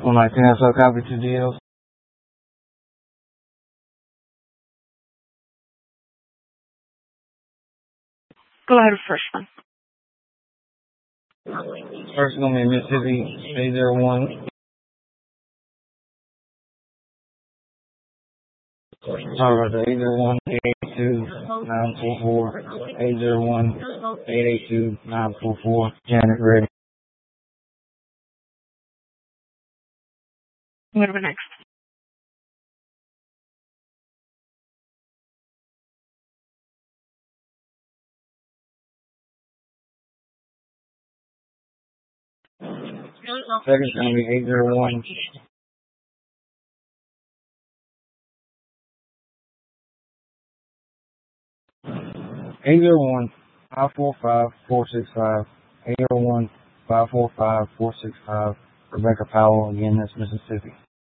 119, so copy to deals. Go ahead with first one. First gonna be Mississippi 801. Sorry about that. 801-882-944. 801-882-944. Janet, ready. What about next? Second's gonna be 801. 801-545-465. 801-545-465. Rebecca Powell, again, that's Mississippi.